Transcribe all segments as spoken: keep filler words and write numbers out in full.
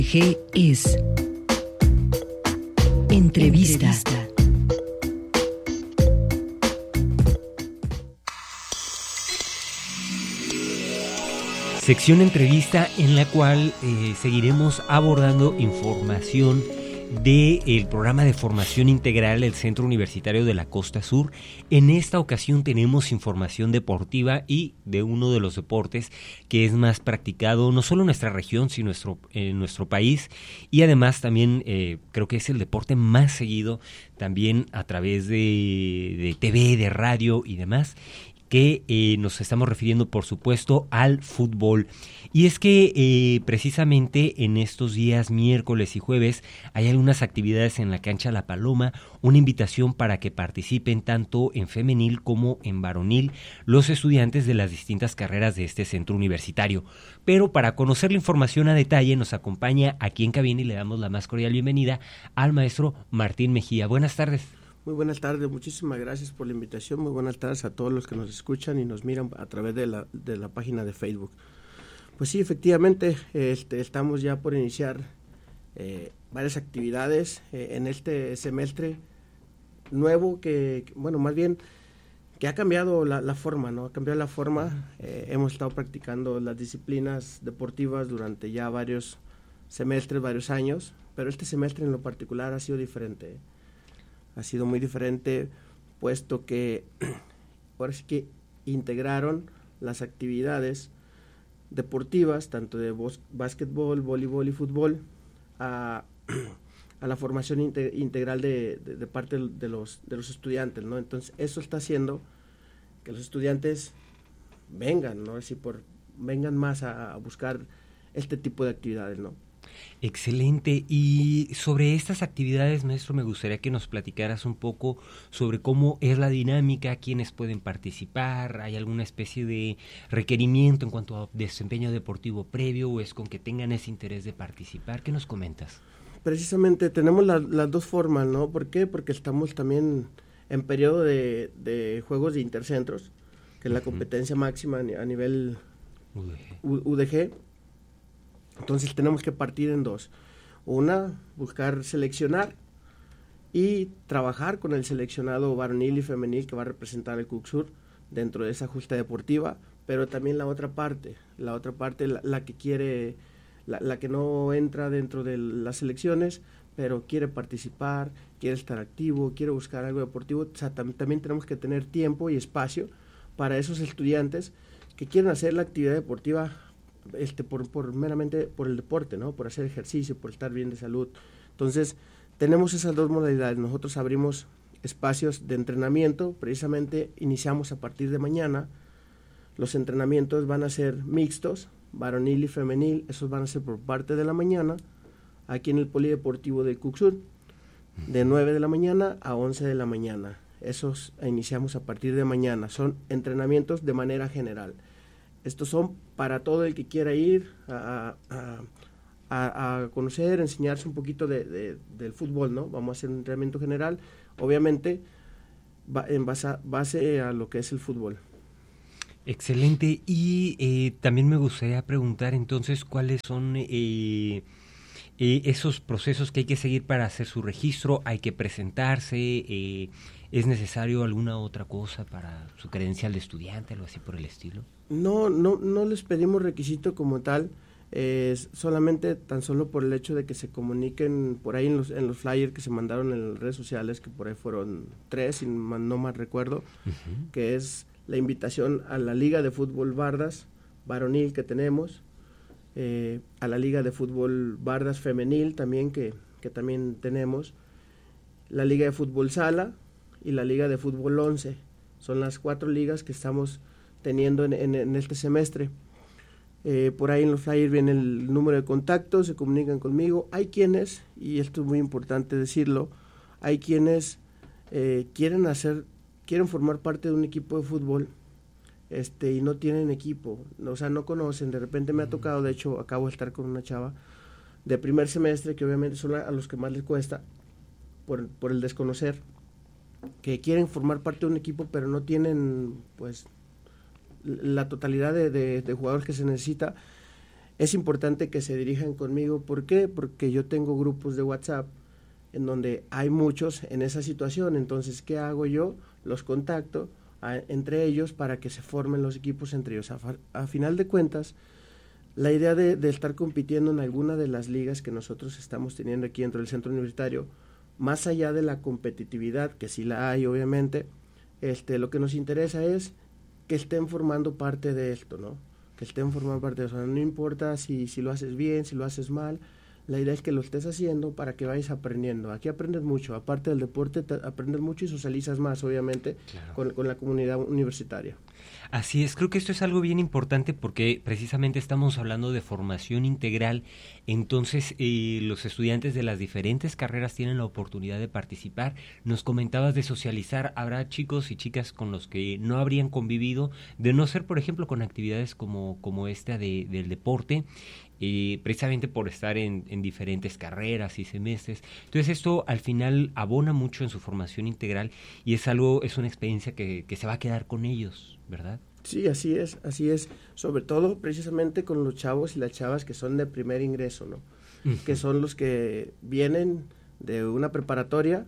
G es Entrevista. Entrevista. Sección entrevista en la cual eh, seguiremos abordando información del programa de formación integral del Centro Universitario de la Costa Sur. En esta ocasión tenemos información deportiva y de uno de los deportes que es más practicado no solo en nuestra región, sino nuestro, en nuestro país, y además también eh, creo que es el deporte más seguido también a través de, de T V, de radio y demás, que eh, nos estamos refiriendo, por supuesto, al fútbol. Y es que eh, precisamente en estos días, miércoles y jueves, hay algunas actividades en la cancha La Paloma, una invitación para que participen tanto en femenil como en varonil los estudiantes de las distintas carreras de este centro universitario. Pero para conocer la información a detalle, nos acompaña aquí en cabina y le damos la más cordial bienvenida al maestro Martín Mejía. Buenas tardes. Muy buenas tardes, muchísimas gracias por la invitación, muy buenas tardes a todos los que nos escuchan y nos miran a través de la, de la página de Facebook. Pues sí, efectivamente, este, estamos ya por iniciar eh, varias actividades eh, en este semestre nuevo que, bueno, más bien que ha cambiado la, la forma, ¿no? Ha cambiado la forma, eh, hemos estado practicando las disciplinas deportivas durante ya varios semestres, varios años, pero este semestre en lo particular ha sido diferente. Ha sido muy diferente, puesto que ahora sí que integraron las actividades deportivas, tanto de bos- básquetbol, voleibol y fútbol, a, a la formación inte- integral de, de, de parte de los, de los estudiantes, ¿no? Entonces, eso está haciendo que los estudiantes vengan, ¿no? Así por, vengan más a, a buscar este tipo de actividades, ¿no? Excelente. Y sobre estas actividades, maestro, me gustaría que nos platicaras un poco sobre cómo es la dinámica, quiénes pueden participar, ¿hay alguna especie de requerimiento en cuanto a desempeño deportivo previo o es con que tengan ese interés de participar? ¿Qué nos comentas? Precisamente tenemos la, las dos formas, ¿no? ¿Por qué? Porque estamos también en periodo de, de juegos de intercentros, que es la competencia máxima a nivel U D G. U D G. Entonces tenemos que partir en dos. Una, buscar seleccionar y trabajar con el seleccionado varonil y femenil que va a representar el CUCSUR dentro de esa justa deportiva, pero también la otra parte, la otra parte, la, la que quiere, la, la que no entra dentro de las selecciones, pero quiere participar, quiere estar activo, quiere buscar algo deportivo. O sea, tam- también tenemos que tener tiempo y espacio para esos estudiantes que quieren hacer la actividad deportiva Este, por, por meramente por el deporte, ¿no? Por hacer ejercicio, por estar bien de salud. Entonces, tenemos esas dos modalidades. Nosotros abrimos espacios de entrenamiento, precisamente iniciamos a partir de mañana. Los entrenamientos van a ser mixtos, varonil y femenil, esos van a ser por parte de la mañana, aquí en el Polideportivo de CUCSUR, de nueve de la mañana a once de la mañana. Esos iniciamos a partir de mañana, son entrenamientos de manera general. Estos son para todo el que quiera ir a, a, a, a conocer, enseñarse un poquito de, de, del fútbol, ¿no? Vamos a hacer un entrenamiento general, obviamente va, en base a, base a lo que es el fútbol. Excelente. Y eh, también me gustaría preguntar entonces cuáles son eh, eh, esos procesos que hay que seguir para hacer su registro. ¿Hay que presentarse? Eh, ¿Es necesario alguna otra cosa para su credencial de estudiante, algo así por el estilo? No, no, no les pedimos requisito como tal, eh, solamente tan solo por el hecho de que se comuniquen por ahí en los, en los flyers que se mandaron en las redes sociales, que por ahí fueron tres, si no mal recuerdo, uh-huh. Que es la invitación a la Liga de Fútbol Bardas varonil que tenemos, eh, a la Liga de Fútbol Bardas femenil también que, que también tenemos, la Liga de Fútbol Sala y la Liga de Fútbol once. Son las cuatro ligas que estamos teniendo en, en, en este semestre. Eh, por ahí en los flyers viene el número de contacto, se comunican conmigo. Hay quienes, y esto es muy importante decirlo, hay quienes eh, quieren hacer, quieren formar parte de un equipo de fútbol este, y no tienen equipo, o sea, no conocen. De repente me ha tocado, de hecho, acabo de estar con una chava de primer semestre, que obviamente son a los que más les cuesta, por, por el desconocer, que quieren formar parte de un equipo, pero no tienen, pues, la totalidad de, de, de jugadores que se necesita. es importante que se dirijan conmigo. ¿Por qué? Porque yo tengo grupos de WhatsApp en donde hay muchos en esa situación. Entonces, ¿qué hago yo? Los contacto a, entre ellos para que se formen los equipos entre ellos. A, a final de cuentas, la idea de, de estar compitiendo en alguna de las ligas que nosotros estamos teniendo aquí dentro del centro universitario, más allá de la competitividad, que sí la hay obviamente, este, lo que nos interesa es que estén formando parte de esto, ¿no? Que estén formando parte de eso. No importa si, si lo haces bien, si lo haces mal, la idea es que lo estés haciendo para que vayas aprendiendo. Aquí aprendes mucho, aparte del deporte, te aprendes mucho y socializas más, obviamente, claro, con, con la comunidad universitaria. Así es, creo que esto es algo bien importante porque precisamente estamos hablando de formación integral, entonces eh, los estudiantes de las diferentes carreras tienen la oportunidad de participar. Nos comentabas de socializar, habrá chicos y chicas con los que no habrían convivido, de no ser, por ejemplo, con actividades como, como esta de, del deporte, eh, precisamente por estar en, en diferentes carreras y semestres. Entonces esto al final abona mucho en su formación integral y es algo, es una experiencia que, que se va a quedar con ellos, ¿verdad? Sí, así es, así es, sobre todo precisamente con los chavos y las chavas que son de primer ingreso, ¿no? Uh-huh. Que son los que vienen de una preparatoria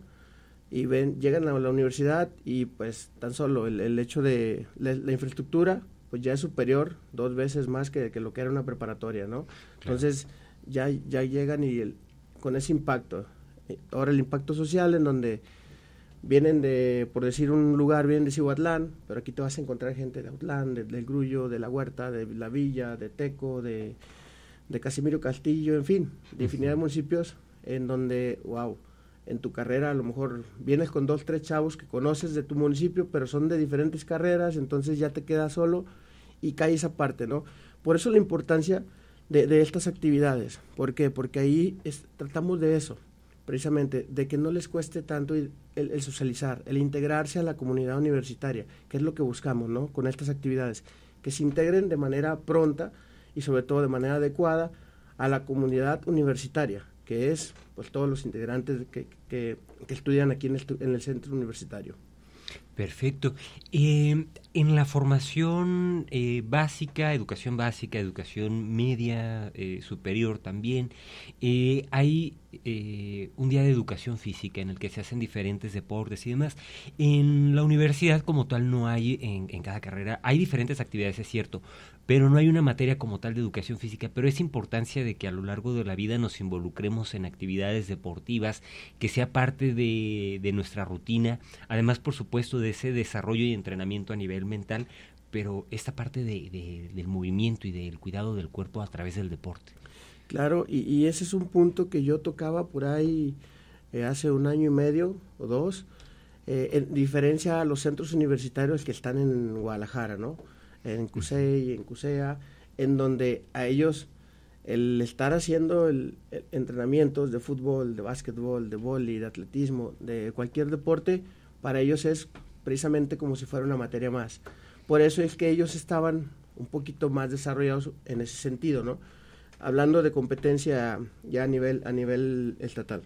y ven, llegan a la universidad y pues tan solo el, el hecho de la, la infraestructura pues ya es superior dos veces más que, que lo que era una preparatoria, ¿no? Claro. Entonces ya, ya llegan y el, con ese impacto, ahora el impacto social en donde vienen de, por decir un lugar, vienen de Cihuatlán, pero aquí te vas a encontrar gente de Autlán, de, del Grullo, de La Huerta, de La Villa, de Teco, de, de Casimiro Castillo, en fin, de infinidad de municipios en donde, wow, en tu carrera a lo mejor vienes con dos, tres chavos que conoces de tu municipio, pero son de diferentes carreras, entonces ya te quedas solo y cae esa parte, ¿no? Por eso la importancia de, de estas actividades. ¿Por qué? Porque ahí es, tratamos de eso, precisamente, de que no les cueste tanto el, el socializar, el integrarse a la comunidad universitaria, que es lo que buscamos, ¿no? Con estas actividades, que se integren de manera pronta y sobre todo de manera adecuada a la comunidad universitaria, que es pues todos los integrantes que, que, que estudian aquí en el, en el centro universitario. Perfecto. Eh, en la formación eh, básica, educación básica, educación media, eh, superior también, eh, hay eh, un día de educación física en el que se hacen diferentes deportes y demás. En la universidad como tal no hay, en, en cada carrera, hay diferentes actividades, es cierto, pero no hay una materia como tal de educación física, pero es importancia de que a lo largo de la vida nos involucremos en actividades deportivas, que sea parte de, de nuestra rutina, además por supuesto de ese desarrollo y entrenamiento a nivel mental, pero esta parte de, de, del movimiento y del cuidado del cuerpo a través del deporte. Claro, y, y ese es un punto que yo tocaba por ahí eh, hace un año y medio o dos, eh, en diferencia a los centros universitarios que están en Guadalajara, ¿no? En CUSEI, en CUSEA, en donde a ellos el estar haciendo el, el entrenamientos de fútbol, de básquetbol, de vóley, de atletismo, de cualquier deporte, para ellos es precisamente como si fuera una materia más. Por eso es que ellos estaban un poquito más desarrollados en ese sentido, ¿no? Hablando de competencia ya a nivel, a nivel estatal.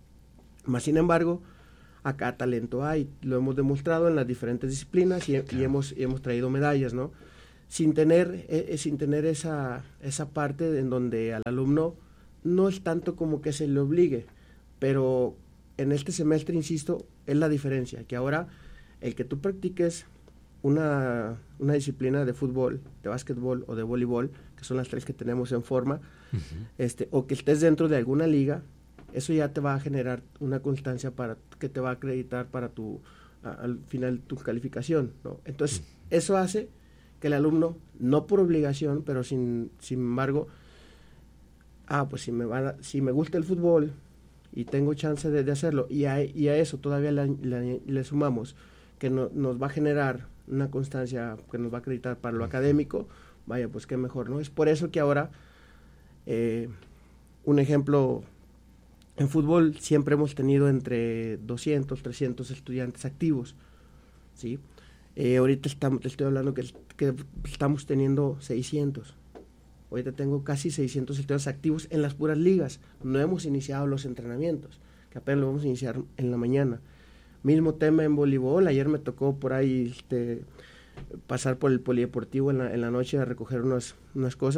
Más sin embargo, acá talento hay, lo hemos demostrado en las diferentes disciplinas y, claro. y, hemos, y hemos traído medallas, ¿no? Sin tener, eh, sin tener esa, esa parte en donde al alumno no es tanto como que se le obligue, pero en este semestre, insisto, es la diferencia, que ahora el que tú practiques una, una disciplina de fútbol, de básquetbol o de voleibol, que son las tres que tenemos en forma, uh-huh. este, o que estés dentro de alguna liga, eso ya te va a generar una constancia para que te va a acreditar para tu, a, al final, tu calificación, ¿no? Entonces, uh-huh. eso hace que el alumno, no por obligación, pero sin, sin embargo, ah, pues si me, van a, si me gusta el fútbol y tengo chance de, de hacerlo, y a, y a eso todavía le, le, le sumamos que no, nos va a generar una constancia que nos va a acreditar para lo académico, vaya, pues qué mejor, ¿no? Es por eso que ahora, eh, un ejemplo, en fútbol siempre hemos tenido entre doscientos, trescientos estudiantes activos, ¿sí? Eh, ahorita estamos, te estoy hablando que, que estamos teniendo seiscientos. Ahorita tengo casi seiscientos estudiantes activos en las puras ligas. No hemos iniciado los entrenamientos, que apenas lo vamos a iniciar en la mañana. Mismo tema en voleibol. Ayer me tocó por ahí este, pasar por el polideportivo en la, en la noche a recoger unas, unas cosas.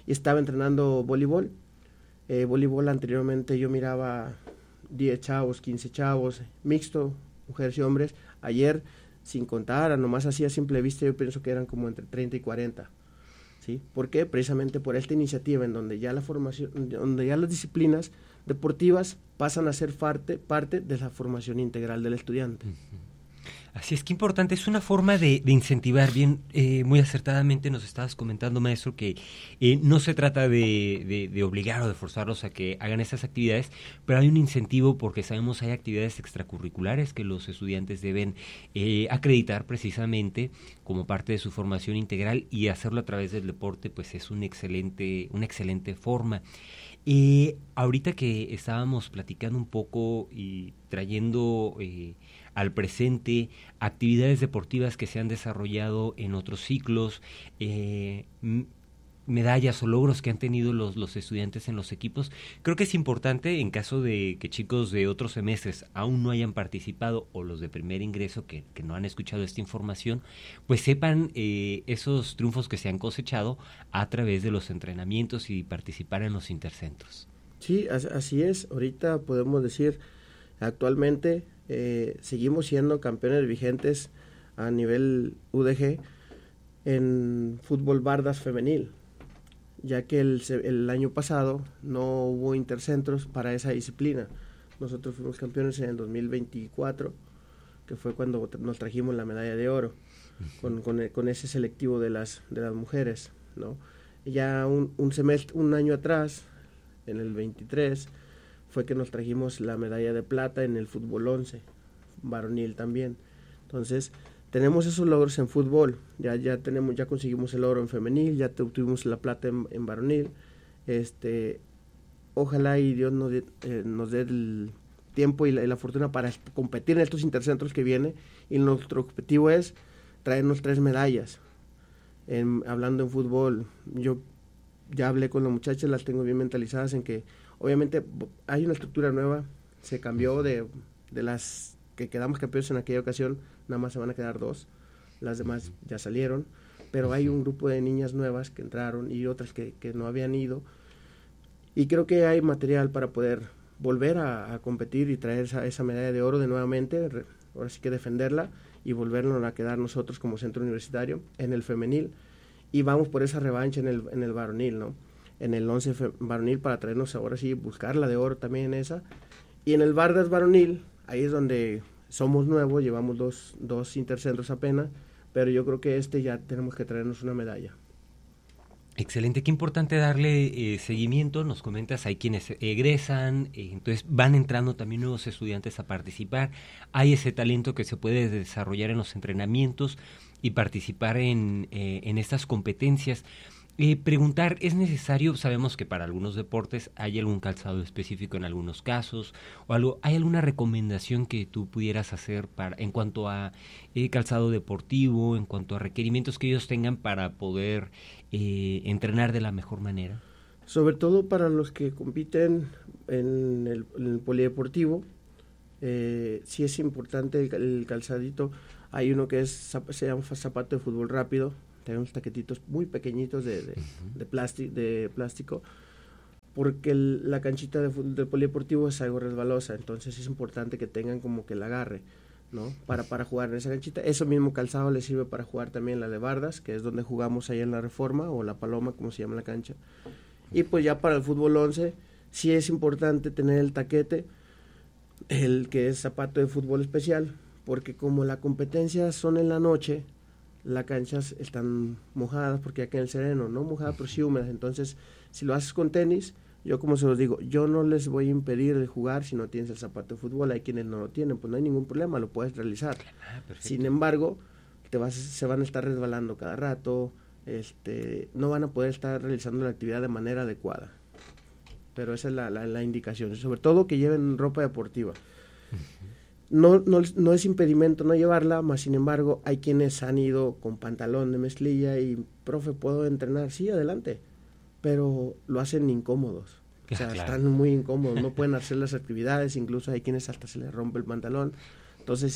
y estaba entrenando voleibol. Eh, voleibol anteriormente yo miraba diez chavos, quince chavos, mixto, mujeres y hombres. Ayer, sin contar, nomás así a simple vista, yo pienso que eran como entre treinta y cuarenta. ¿Sí? ¿Por qué? Precisamente por esta iniciativa en donde ya la formación, donde ya las disciplinas deportivas pasan a ser parte, parte de la formación integral del estudiante. Así es, que importante, es una forma de, de incentivar, bien, eh, muy acertadamente nos estabas comentando, maestro, que eh, no se trata de, de, de obligar o de forzarlos a que hagan esas actividades, pero hay un incentivo porque sabemos hay actividades extracurriculares que los estudiantes deben eh, acreditar precisamente como parte de su formación integral, y hacerlo a través del deporte pues es un excelente, una excelente forma. Eh, ahorita que estábamos platicando un poco y trayendo eh, al presente actividades deportivas que se han desarrollado en otros ciclos, eh, m- medallas o logros que han tenido los, los estudiantes en los equipos, creo que es importante, en caso de que chicos de otros semestres aún no hayan participado, o los de primer ingreso que, que no han escuchado esta información, pues sepan eh, esos triunfos que se han cosechado a través de los entrenamientos y participar en los intercentros. Sí, así es. Ahorita podemos decir, actualmente eh, seguimos siendo campeones vigentes a nivel U D G en fútbol bardas femenil, ya que el, el año pasado no hubo intercentros para esa disciplina. Nosotros fuimos campeones en el dos mil veinticuatro, que fue cuando nos trajimos la medalla de oro, con, con, con ese selectivo de las, de las mujeres, ¿no? Ya un, un semestre, un año atrás, en el veintitrés, fue que nos trajimos la medalla de plata en el fútbol once, varonil también. Entonces, tenemos esos logros en fútbol, ya ya tenemos ya conseguimos el oro en femenil, ya tuvimos la plata en, en varonil. Este, ojalá y Dios nos dé, eh, nos dé el tiempo y la, y la fortuna para competir en estos intercentros que viene, y nuestro objetivo es traernos tres medallas. En, hablando en fútbol, yo ya hablé con las muchachas, las tengo bien mentalizadas en que obviamente hay una estructura nueva, se cambió de, de las que quedamos campeones en aquella ocasión, nada más se van a quedar dos, las demás ya salieron, pero hay un grupo de niñas nuevas que entraron y otras que, que no habían ido, y creo que hay material para poder volver a, a competir y traer esa, esa medalla de oro de nuevamente, ahora sí que defenderla y volvernos a quedar nosotros como centro universitario en el femenil, y vamos por esa revancha en el, en el varonil, ¿no? En el once fe, varonil, para traernos ahora sí, buscar la de oro también en esa, y en el bardas varonil, ahí es donde somos nuevos, llevamos dos, dos intercentros apenas, pero yo creo que este ya tenemos que traernos una medalla. Excelente, qué importante darle eh, seguimiento. Nos comentas, hay quienes egresan, eh, entonces van entrando también nuevos estudiantes a participar, hay ese talento que se puede desarrollar en los entrenamientos y participar en, eh, en estas competencias. Eh, preguntar, ¿es necesario? Sabemos que para algunos deportes hay algún calzado específico en algunos casos, o algo, ¿hay alguna recomendación que tú pudieras hacer para en cuanto a eh, calzado deportivo, en cuanto a requerimientos que ellos tengan para poder eh, entrenar de la mejor manera? Sobre todo para los que compiten en el, en el polideportivo, eh, sí es importante el, el calzadito. Hay uno que es se llama zapato de fútbol rápido. Tenemos taquetitos muy pequeñitos de, de, uh-huh. de, plasti, de plástico, porque el, la canchita de, de polideportivo es algo resbalosa, entonces es importante que tengan como que el agarre, ¿no? Para, para jugar en esa canchita. Eso mismo calzado les sirve para jugar también la de bardas, que es donde jugamos ahí en la Reforma, o la Paloma, como se llama la cancha. Y pues ya para el fútbol once, sí es importante tener el taquete, el que es zapato de fútbol especial, porque como la competencia son en la noche, las canchas están mojadas, porque aquí en el Sereno, no mojadas, pero sí húmedas. Entonces, si lo haces con tenis, yo como se los digo, yo no les voy a impedir el jugar si no tienes el zapato de fútbol. Hay quienes no lo tienen, pues no hay ningún problema, lo puedes realizar. Ah, sin embargo, te vas, se van a estar resbalando cada rato, este, no van a poder estar realizando la actividad de manera adecuada. Pero esa es la, la, la indicación, sobre todo que lleven ropa deportiva. Uh-huh. No, no, no es impedimento no llevarla, más sin embargo hay quienes han ido con pantalón de mezclilla y, profe, ¿puedo entrenar? Sí, adelante, pero lo hacen incómodos, o sea, claro. Están muy incómodos, no pueden hacer las actividades, incluso hay quienes hasta se les rompe el pantalón. Entonces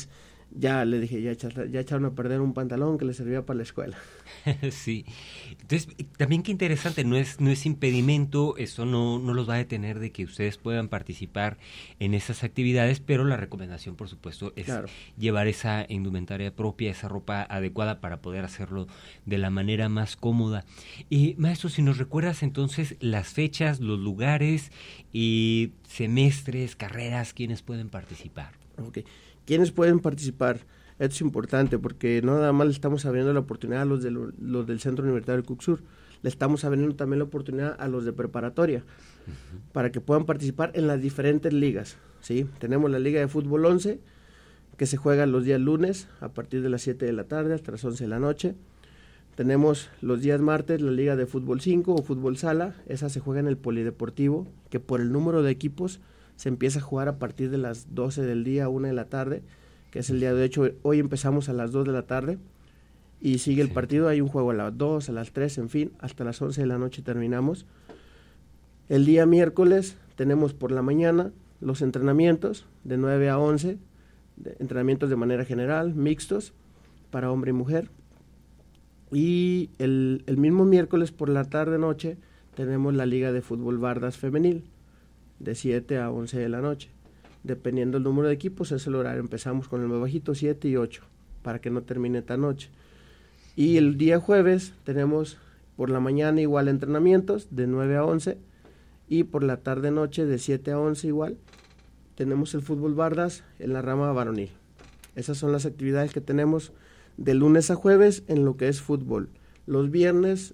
ya le dije, ya, echaron, ya echaron a perder un pantalón que le servía para la escuela. Sí, entonces también qué interesante, no es no es impedimento, eso no, no los va a detener de que ustedes puedan participar en esas actividades, pero la recomendación, por supuesto, es claro. llevar esa indumentaria propia, esa ropa adecuada para poder hacerlo de la manera más cómoda. Y maestro, si nos recuerdas entonces las fechas, los lugares y semestres, carreras, ¿quiénes pueden participar? Ok, ¿quiénes pueden participar? Esto es importante porque no nada más le estamos abriendo la oportunidad a los, de lo, los del Centro Universitario Cucsur, le estamos abriendo también la oportunidad a los de preparatoria, uh-huh. para que puedan participar en las diferentes ligas, ¿sí? Tenemos la Liga de Fútbol once, que se juega los días lunes a partir de las siete de la tarde hasta las once de la noche. Tenemos los días martes la Liga de Fútbol cinco o Fútbol Sala, esa se juega en el Polideportivo, que por el número de equipos se empieza a jugar a partir de las doce del día a una de la tarde, que es el día de hecho, hoy empezamos a las dos de la tarde y sigue el sí. partido, hay un juego a las dos, a las tres, en fin, hasta las once de la noche terminamos. El día miércoles tenemos por la mañana los entrenamientos de nueve a once, de, entrenamientos de manera general, mixtos, para hombre y mujer. Y el, el mismo miércoles por la tarde-noche tenemos la Liga de Fútbol Bardas Femenil, de siete a once de la noche. Dependiendo del número de equipos, es el horario. Empezamos con el más bajito, siete y ocho, para que no termine esta noche. Y el día jueves tenemos por la mañana igual entrenamientos, de nueve a once, y por la tarde-noche de siete a once igual. Tenemos el fútbol bardas en la rama varonil. Esas son las actividades que tenemos de lunes a jueves en lo que es fútbol. Los viernes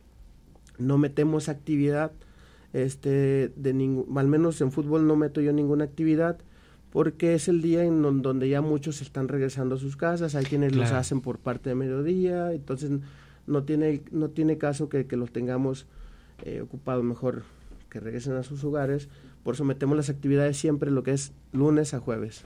no metemos actividad, este de ningún, al menos en fútbol no meto yo ninguna actividad, porque es el día en don, donde ya muchos están regresando a sus casas, hay quienes claro. los hacen por parte de mediodía, entonces no tiene, no tiene caso que, que los tengamos eh, ocupados, mejor que regresen a sus hogares, por eso metemos las actividades siempre lo que es lunes a jueves.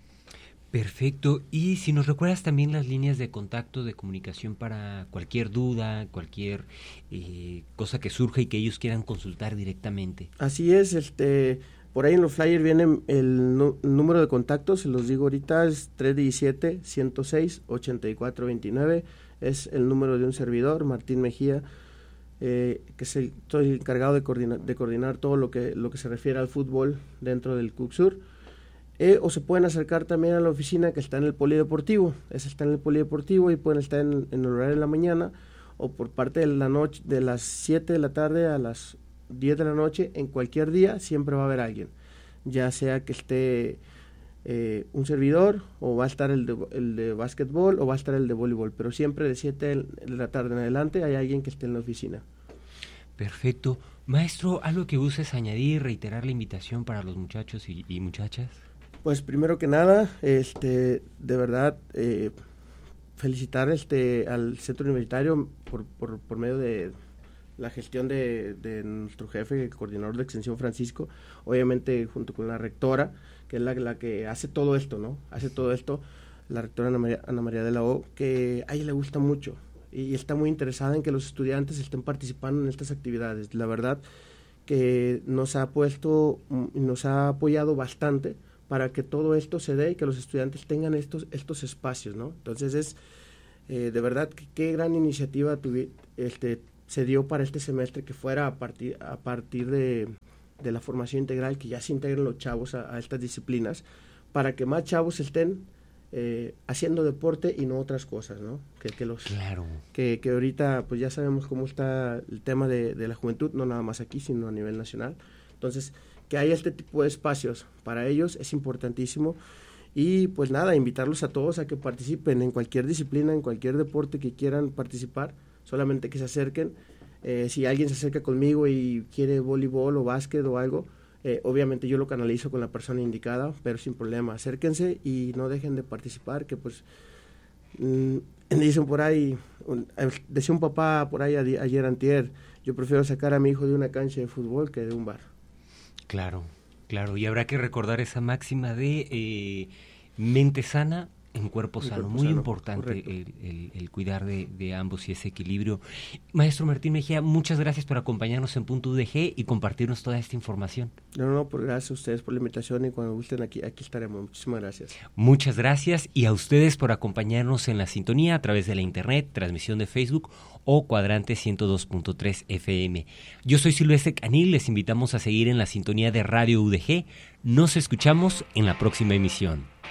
Perfecto, y si nos recuerdas también las líneas de contacto, de comunicación para cualquier duda, cualquier eh, cosa que surja y que ellos quieran consultar directamente. Así es, este, por ahí en los flyers viene el, nu- el número de contacto, se los digo ahorita, es tres uno siete, uno cero seis, ocho cuatro dos nueve, es el número de un servidor, Martín Mejía, eh, que es el, estoy encargado de coordinar, de coordinar todo lo que, lo que se refiere al fútbol dentro del Cucsur. Eh, o se pueden acercar también a la oficina que está en el Polideportivo, esa está en el Polideportivo y pueden estar en, en el horario de la mañana o por parte de la noche, de las siete de la tarde a las diez de la noche, en cualquier día siempre va a haber alguien, ya sea que esté eh, un servidor o va a estar el de, el de básquetbol o va a estar el de voleibol, pero siempre de siete de la tarde en adelante hay alguien que esté en la oficina. Perfecto. Maestro, ¿algo que uses añadir, reiterar la invitación para los muchachos y, y muchachas? Pues primero que nada, este, de verdad, eh, felicitar este al Centro Universitario por, por, por medio de la gestión de, de nuestro jefe, el coordinador de extensión Francisco, obviamente junto con la rectora, que es la, la que hace todo esto, ¿no? Hace todo esto, la rectora Ana María, Ana María de la O, que a ella le gusta mucho y está muy interesada en que los estudiantes estén participando en estas actividades. La verdad que nos ha puesto, nos ha apoyado bastante para que todo esto se dé y que los estudiantes tengan estos estos espacios, ¿no? Entonces es, eh, de verdad, que, qué gran iniciativa tuvi, este, se dio para este semestre, que fuera a partir, a partir de, de la formación integral, que ya se integren los chavos a, a estas disciplinas, para que más chavos estén eh, haciendo deporte y no otras cosas, ¿no? Que, que, los, claro. que, que ahorita pues ya sabemos cómo está el tema de, de la juventud, no nada más aquí, sino a nivel nacional. Entonces, que haya este tipo de espacios para ellos es importantísimo y pues nada, invitarlos a todos a que participen en cualquier disciplina, en cualquier deporte que quieran participar, solamente que se acerquen. Eh, si alguien se acerca conmigo y quiere voleibol o básquet o algo, eh, obviamente yo lo canalizo con la persona indicada, pero sin problema, acérquense y no dejen de participar, que pues mmm, dicen por ahí, un, decía un papá por ahí a, ayer antier, yo prefiero sacar a mi hijo de una cancha de fútbol que de un bar. Claro, claro, y habrá que recordar esa máxima de eh, mente sana, En cuerpo en sano, cuerpo muy sano, importante correcto. el, el, el cuidar de, de ambos y ese equilibrio. Maestro Martín Mejía, muchas gracias por acompañarnos en Punto U D G y compartirnos toda esta información. No, no, por gracias a ustedes por la invitación y cuando gusten aquí, aquí estaremos. Muchísimas gracias. Muchas gracias y a ustedes por acompañarnos en la sintonía a través de la internet, transmisión de Facebook o Cuadrante ciento dos punto tres F M. Yo soy Silvestre Canil, les invitamos a seguir en la sintonía de Radio U D G. Nos escuchamos en la próxima emisión.